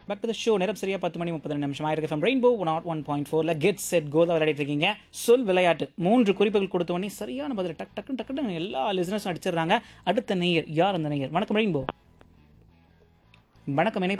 Back to the show. நேரம் சரியா 10:32 ஆயிருக்கு. From rainbow 101.4ல get set go தான் விளையாடிட்டு இருக்கீங்க. சொல் விளையாட்டு 3 குறிப்புகள் கொடுத்த உடனே சரியான பதில் டக்குன்னு எல்லா லிசனர்ஸும் அடிச்சிடுறாங்க. அடுத்த நேயர் யார்? அந்த நேயர் வணக்கம் ரெயின்போ. வணக்கம்.